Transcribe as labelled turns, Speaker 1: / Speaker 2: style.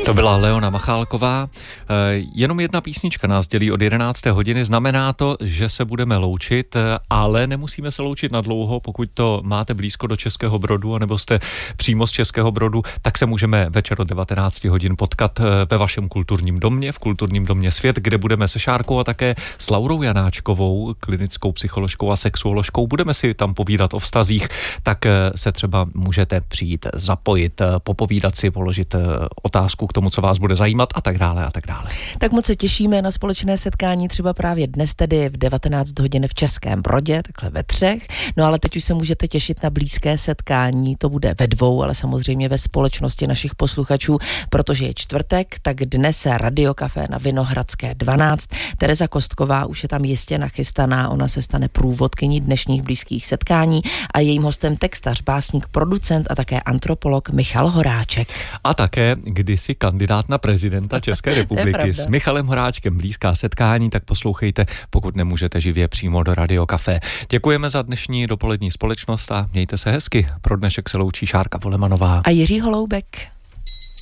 Speaker 1: To byla Leona Machálková. Jenom jedna písnička nás dělí od 11. hodiny. Znamená to, že se budeme loučit, ale nemusíme se loučit na dlouho. Pokud to máte blízko do Českého Brodu, anebo jste přímo z Českého Brodu, tak se můžeme večer od 19 hodin potkat ve vašem kulturním domě, v kulturním domě Svět, kde budeme se Šárkou a také s Laurou Janáčkovou, klinickou psycholožkou a sexuoložkou. Budeme si tam povídat o vztazích, tak se třeba můžete přijít zapojit, popovídat si, položit otázku k tomu, co vás bude zajímat a tak dále a tak dále.
Speaker 2: Tak moc se těšíme na společné setkání třeba právě dnes, tedy v 19 hodin v Českém Brodě, takhle ve 3. No ale teď už se můžete těšit na blízké setkání, to bude ve 2, ale samozřejmě ve společnosti našich posluchačů, protože je čtvrtek, tak dnes Radiokafé na Vinohradské 12. Tereza Kostková už je tam jistě nachystaná, ona se stane průvodkyní dnešních blízkých setkání a jejím hostem textař, básník, producent a také antropolog Michal Horáček.
Speaker 1: A také kdysi kandidát na prezidenta České republiky. S Michalem Horáčkem blízká setkání, tak poslouchejte, pokud nemůžete živě přímo do Radiokafé. Děkujeme za dnešní dopolední společnost a mějte se hezky. Pro dnešek se loučí Šárka Volemanová
Speaker 2: a Jiří Holoubek.